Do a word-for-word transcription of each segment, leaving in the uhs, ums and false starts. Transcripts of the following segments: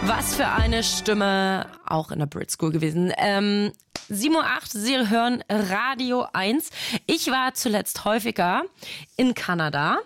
Was für eine Stimme, auch in der Brit School gewesen. Ähm, sieben Uhr acht, Sie hören Radio eins. Ich war zuletzt häufiger in Kanada.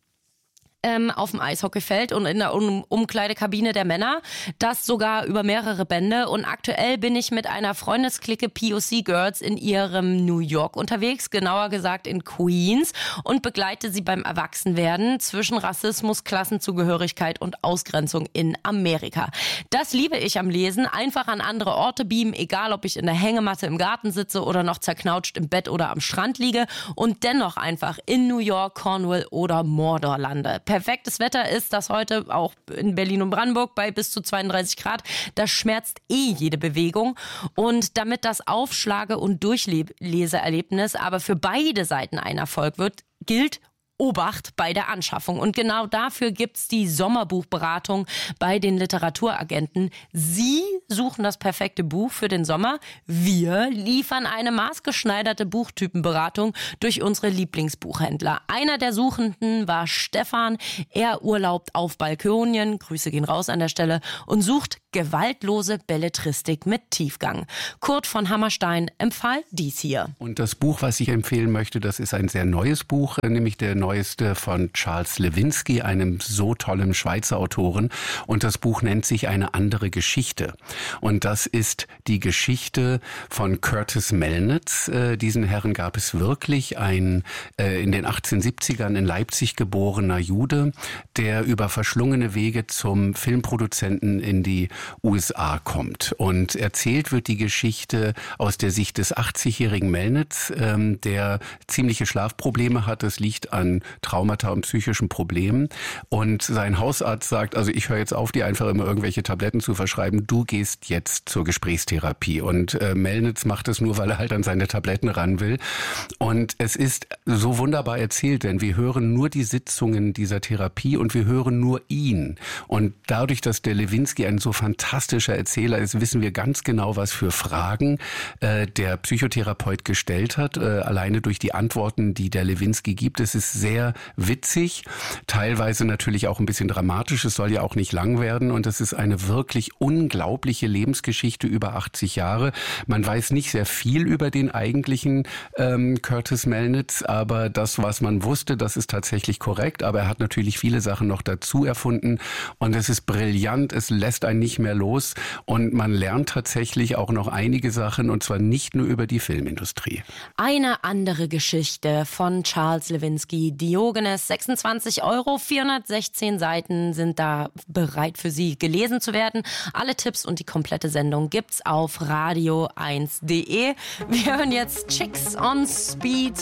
Ähm, auf dem Eishockeyfeld und in der um- Umkleidekabine der Männer. Das sogar über mehrere Bände. Und aktuell bin ich mit einer Freundesklicke P O C Girls in ihrem New York unterwegs, genauer gesagt in Queens, und begleite sie beim Erwachsenwerden zwischen Rassismus, Klassenzugehörigkeit und Ausgrenzung in Amerika. Das liebe ich am Lesen. Einfach an andere Orte beamen, egal ob ich in der Hängematte im Garten sitze oder noch zerknautscht im Bett oder am Strand liege, und dennoch einfach in New York, Cornwall oder Mordor lande. Perfektes Wetter ist das heute auch in Berlin und Brandenburg bei bis zu zweiunddreißig Grad. Das schmerzt eh jede Bewegung. Und damit das Aufschlage- und Durchleseerlebnis aber für beide Seiten ein Erfolg wird, gilt Obacht bei der Anschaffung. Und genau dafür gibt's die Sommerbuchberatung bei den Literaturagenten. Sie suchen das perfekte Buch für den Sommer. Wir liefern eine maßgeschneiderte Buchtypenberatung durch unsere Lieblingsbuchhändler. Einer der Suchenden war Stefan. Er urlaubt auf Balkonien, Grüße gehen raus an der Stelle, und sucht gewaltlose Belletristik mit Tiefgang. Kurt von Hammerstein empfahl dies hier. Und das Buch, was ich empfehlen möchte, das ist ein sehr neues Buch, nämlich der neueste von Charles Lewinsky, einem so tollen Schweizer Autoren. Und das Buch nennt sich Eine andere Geschichte. Und das ist die Geschichte von Curtis Melnitz. Äh, diesen Herrn gab es wirklich, ein äh, in den achtzehnhundertsiebzigern in Leipzig geborener Jude, der über verschlungene Wege zum Filmproduzenten in die U S A kommt. Und erzählt wird die Geschichte aus der Sicht des achtzigjährigen Melnitz, ähm, der ziemliche Schlafprobleme hat. Das liegt an Traumata und psychischen Problemen. Und sein Hausarzt sagt, also ich höre jetzt auf, dir einfach immer irgendwelche Tabletten zu verschreiben. Du gehst jetzt zur Gesprächstherapie. Und äh, Melnitz macht es nur, weil er halt an seine Tabletten ran will. Und es ist so wunderbar erzählt, denn wir hören nur die Sitzungen dieser Therapie und wir hören nur ihn. Und dadurch, dass der Lewinsky ein so fantastischer Erzähler ist, wissen wir ganz genau, was für Fragen äh, der Psychotherapeut gestellt hat. Äh, alleine durch die Antworten, die der Lewinsky gibt. Es ist sehr witzig, teilweise natürlich auch ein bisschen dramatisch. Es soll ja auch nicht lang werden. Und es ist eine wirklich unglaubliche Lebensgeschichte über achtzig Jahre. Man weiß nicht sehr viel über den eigentlichen ähm, Curtis Melnitz, aber das, was man wusste, das ist tatsächlich korrekt. Aber er hat natürlich viele Sachen noch dazu erfunden. Und es ist brillant. Es lässt einen nicht mehr los. Und man lernt tatsächlich auch noch einige Sachen, und zwar nicht nur über die Filmindustrie. Eine andere Geschichte von Charles Lewinsky, Diogenes, sechsundzwanzig Euro, vierhundertsechzehn Seiten sind da bereit für Sie gelesen zu werden. Alle Tipps und die komplette Sendung gibt's auf radio eins punkt de. Wir hören jetzt Chicks on Speed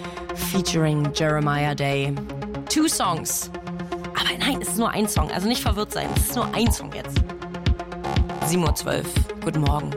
featuring Jeremiah Day. Two Songs. Aber nein, es ist nur ein Song, also nicht verwirrt sein. Es ist nur ein Song jetzt. sieben Uhr zwölf. Guten Morgen.